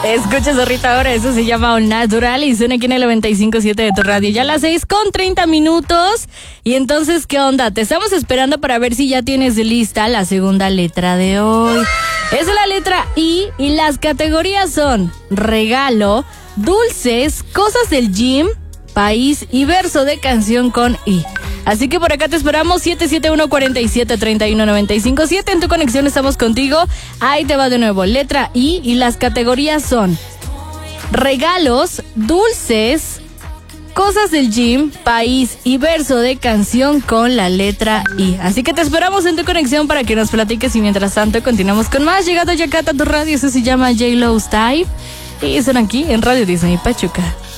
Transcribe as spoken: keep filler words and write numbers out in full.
Escucha, zorrita, ahora eso se llama All Natural y suena aquí en el noventa y cinco punto siete de tu radio. Ya a las seis con treinta minutos. Y entonces, ¿qué onda? Te estamos esperando para ver si ya tienes lista la segunda letra de hoy. Es la letra I y las categorías son regalo, dulces, cosas del gym, país y verso de canción con I. Así que por acá te esperamos, siete siete uno, cuatro siete, tres uno nueve cinco siete. En tu conexión estamos contigo. Ahí te va de nuevo. Letra I y las categorías son regalos, dulces, cosas del gym, país y verso de canción con la letra I. Así que te esperamos en tu conexión para que nos platiques y mientras tanto continuamos con más. Llegado ya acá a tu radio, eso se llama J-Lo's Type y son aquí en Radio Disney Pachuca.